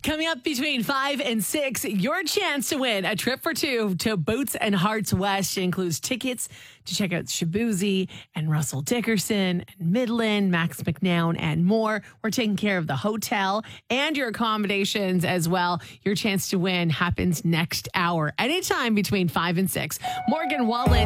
Coming up between 5 and 6, your chance to win a trip for two to Boots and Hearts West. It includes tickets to check out Shaboozey and Russell Dickerson and Midland, Max McNown, and more. We're taking care of the hotel and your accommodations as well. Your chance to win happens next hour, anytime between 5 and 6. Morgan Wallen.